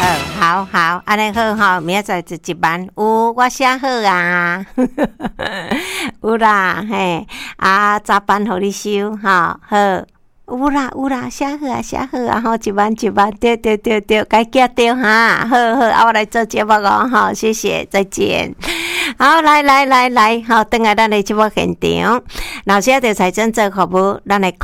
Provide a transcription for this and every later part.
好，安尼好吼，明仔载一万有我写好啊，有啦嘿，早班互你收吼，好。有啦，写好啊，吼，1万，对，该记对哈，好，我来做节目哦，好，谢谢，再见。好，来，好，等下咱的节目现场，老师的财政做服务，咱的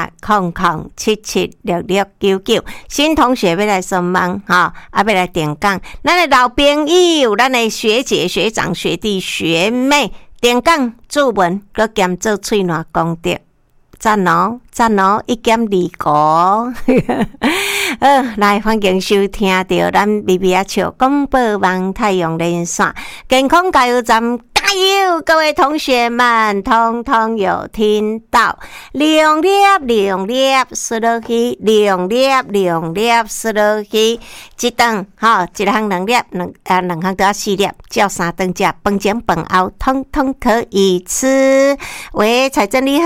0800776699，新同学要来上网，哈，要来点讲，咱的老朋友，咱的学姐、学长、学弟、学妹，点讲作文，搁兼做喙烂功德。赞哦，1.2个。来欢迎收听到咱微微啊笑广播网太阳连线健康加油站，加油！各位同学们，通通有听到，量粒输落去，量粒输落去，一顿吼，一项2粒，两项都要4粒，叫3顿食，饭前饭后通通可以吃。喂，财政你好。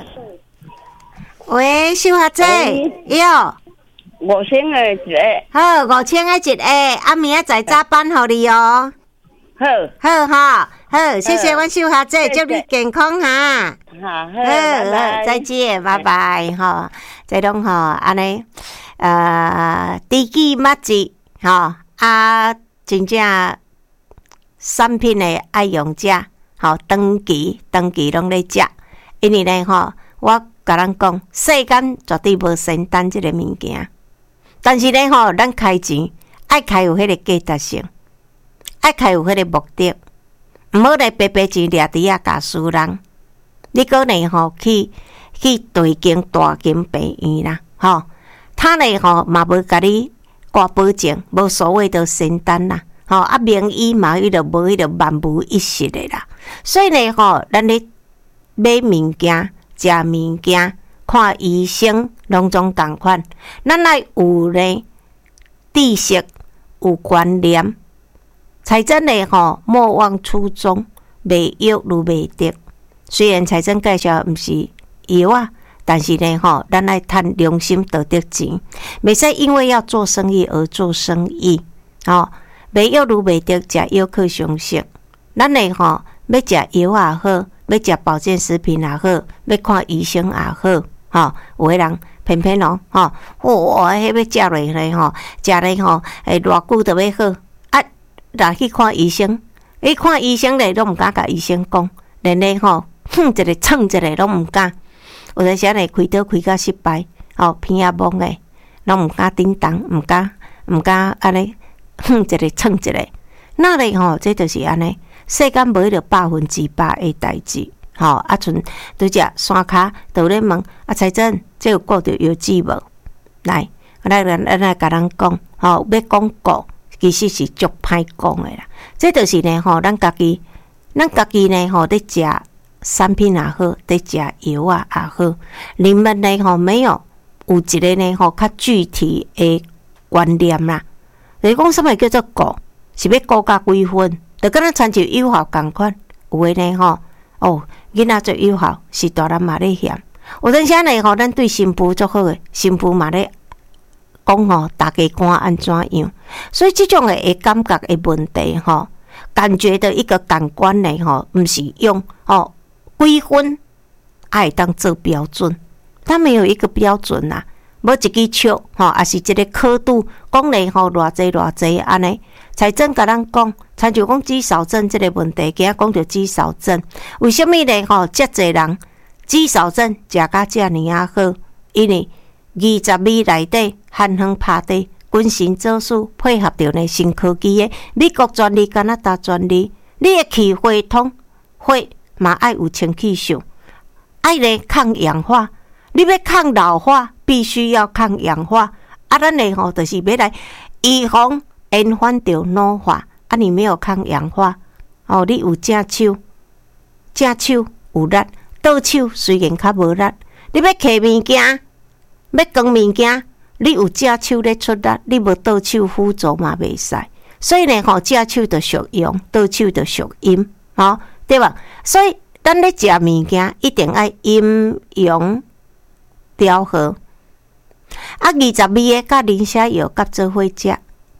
喂，秀华姐，哟 ，5000个一个。 好，5000个一个，明仔载早班互你哦。好，谢谢阮秀华姐，祝你健康哈。 好，拜拜， 再见，拜拜哈。这拢吼安尼，低基物质吼真正产品的爱用者，吼长期拢咧食，因为咧吼我。甲咱讲，世间绝对无仙丹这个物件，但是咧吼，咱开钱爱开有迄个价值性，爱开有迄个目的，毋好来白白钱掠伫教输人。你个呢吼去对经大金病院啦，吼，他呢吼嘛无甲你挂保证，无所谓的仙丹啦，吼名医嘛伊就无迄个万无一失的啦，所以呢吼，咱咧买物件。食物件、看医生，拢总共款。咱来有咧知识，有观念。财政咧吼，莫忘初衷，未药如未得。虽然财政介绍毋是药啊，但是咧吼，咱来趁良心得得钱，袂使因为要做生意而做生意。吼，未药如未得，食药可伤身。咱咧吼，要食药也好。要食保健食品也好，要看医生也好，吼，有的人偏偏哦，吼，迄要食落去吼，食咧吼，偌久都要好，若去看医生，看医生咧，拢毋敢甲医生讲，连咧吼，一个蹭一个拢毋敢，有阵时咧开刀开甲失败，吼，偏啊懵诶，拢毋敢叮当，毋敢安尼，一个蹭一个，那咧吼，这就是安尼。世间无迄个100%的代志，吼剩拄只山骹都咧问财政，这有顾着药剂无？来，咱来甲人讲，吼要讲顾，其实是足歹讲的啦。这就是呢，吼咱家己呢，吼咧食产品也好，咧食药啊也好，你们呢吼没有一个呢吼较具体的观念啦。就是讲什么叫做顾，是要顾甲几分？就敢若亲像幼校共款，有诶呢吼，囡仔做幼校是大人嘛咧嫌。有阵时呢吼，咱对新妇足好诶，新妇嘛咧讲吼，大家看安怎样。所以即种诶感觉诶问题吼，感觉的一个感官呢吼，毋是用几分爱当做标准，它没有一个标准啦。无一支笑吼，也是一个刻度，讲咧吼偌济安尼。财政甲咱讲，参像讲肌少症这个问题，今仔讲到肌少症，为什么咧吼？遮济人肌少症食甲遮尔啊好？因为20米内底汉方拍底，军神做事配合着呢新科技的美国专利、加拿大专利，你的气血通，血嘛爱有清气秀，爱咧抗氧化。你要抗老化，必须要抗氧化。咱咧吼，就是要来预防延缓着老化。你没有抗氧化，你有正手有力，倒手虽然较无力。你要摕物件，要扛物件，你有正手咧出力，你无倒手辅助嘛袂使。所以呢，正手就属阳，倒手就属阴，对吧？所以咱咧食物件一定爱阴阳调和。20味的甲磷虾药甲做伙食，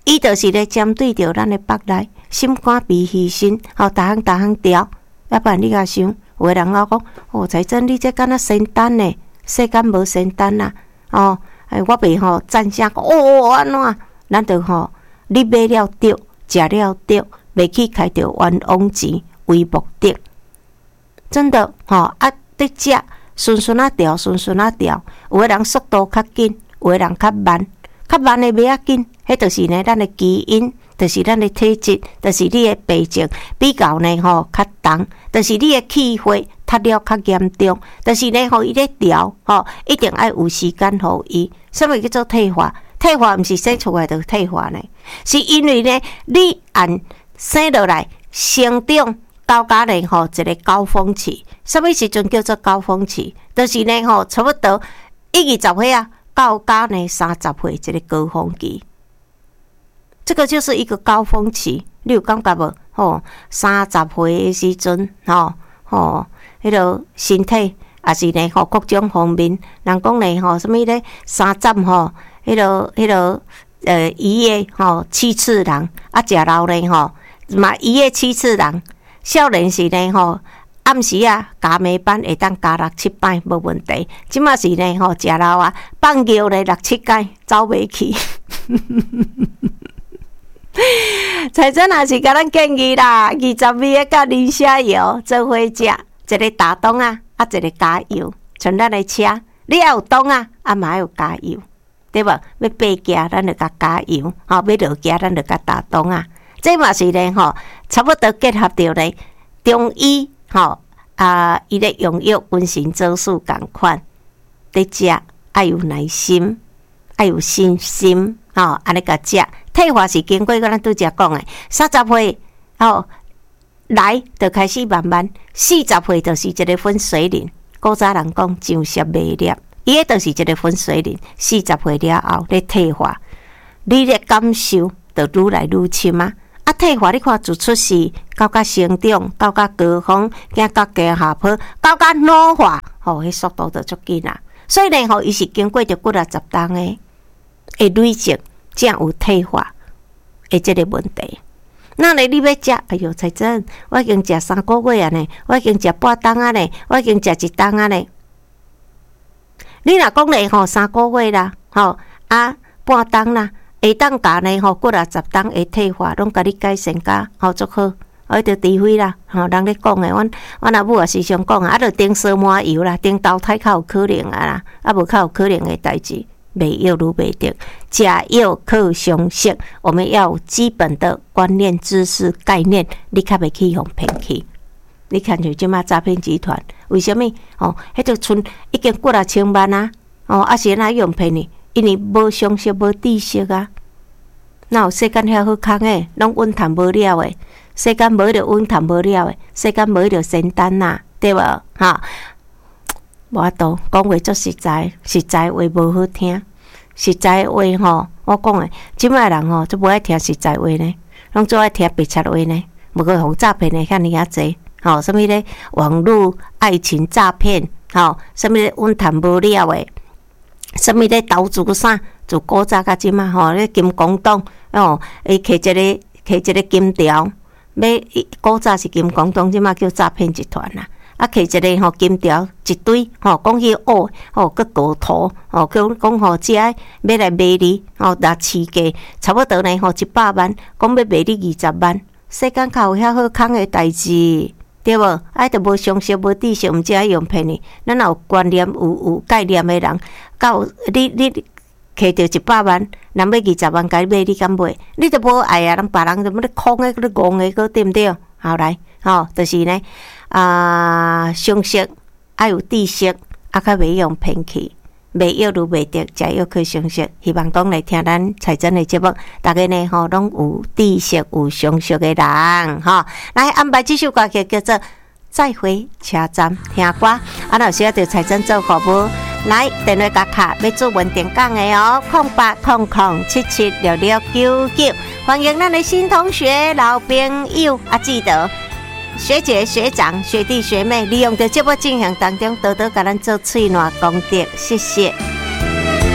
伊就是咧针对着咱的腹内心肝脾肺肾，逐项调。要不然你甲想，有的人讲，财政你这敢若仙丹呢？世间无仙丹啦，我袂赞成安怎？咱就你买了对，食了对，袂去开着冤枉钱为目的。真的得食顺顺啊调，有的人速度较紧，有的人较慢的袂要紧，迄就是呢，咱的基因，就是咱的体质，就是你的病症比较呢较重，就是你的气血塌了较严重，就是呢伊咧调一定要有时间互伊。什么叫做退化？退化毋是生出来就退化呢，是因为呢你按生落来成长到家呢一个高峰期。什么时阵叫做高峰期？就是呢差不多20岁啊。到家呢30岁这个高峰期，这个就是一个高峰期。你有感觉无？30岁的时阵，迄个身体也是呢各种方面，人讲呢什么咧30迄个一夜七次人，食老呢嘛一夜七次人，少年时呢暗时啊，加暝班会当加6-7摆无问题。即马是呢食老啊，放尿咧6-7摆走袂去。财政也是甲咱建议啦，20味甲磷虾油做伙食，一个打档啊，一个加油。像咱的车，你要有档啊，嘛要有加油，对无？要爬行，咱就甲加油；要落行，咱就甲打档啊。这嘛是呢差不多结合着呢中医。伊咧用药温行周数共款，得食爱有耐心，爱有信心，安尼甲食。退化是经过咱拄则讲的，30岁来就开始慢慢，40岁就是一个分水岭。古早人讲上舌未粒，伊个就是一个分水岭。40岁了后咧退化，你咧感受就愈来愈深啊。退化你看自出世到成长到高峰，行到家下坡，到老化，迄速度就足紧啦。所以呢，伊是经过着几10冬的累积，才有退化的这个问题。那你要食，哎哟，财政，我已经食3个月啊呢，我已经食半冬啊呢，我已经食1冬啊呢。你若讲咧3个月啦，半冬啦。会当甲呢过10冬会退化，拢甲你改善甲足好。迄着智慧啦，人咧讲诶，阮阿母也时常讲啊，着顶烧麻油啦，顶豆太较有可能啊啦，无较有可能诶代志，袂药愈袂得，食药靠常识，我们要有基本的观念、知识、概念，你较袂去互骗去。你看像即马诈骗集团，为什么？迄着剩已经过1000万啊，是哪用骗你？因为无常识、无知识啊，哪有世间遐好康诶？拢稳谈无了诶，世间无着稳谈无了诶，世间无着仙丹呐，对无？无法度讲话足实在，实在话无好听，实在话我讲诶，即摆人足无爱听实在话呢，拢最爱听白切话呢，无过互诈骗诶遐尼啊济，什么咧网络爱情诈骗，什么咧稳谈无了诶。什么咧投资啥？就古早甲即嘛咧金广东伊摕一个金条，古早是金广东，即嘛叫诈骗集团啦。摕一个金条一堆讲迄个高图讲只要来卖你拿市价差不多呢100万，讲要卖你20万，世间较有遐好康诶代志。对无？着无常识、无知识，毋知用骗你。咱若有观念、有概念诶人，到你摕着100万，人要20万，甲你买，你敢买？你着无爱啊！人别人怎么咧空诶、咧戆诶，个对毋对？后来，就是呢，常识爱有知识，较袂用骗去。卖药愈袂得，食药靠常识。希望讲来听咱财政的节目，大家呢拢有知识、有常识的人来安排这首歌曲叫做《再回车站听歌》。若需要着财政做服务，来电话卡要做文定讲的0800776699，欢迎咱的新同学、老朋友记得。学姐、学长、学弟、学妹，利用着节目进行当中，多多甲咱做翠暖功德，谢谢。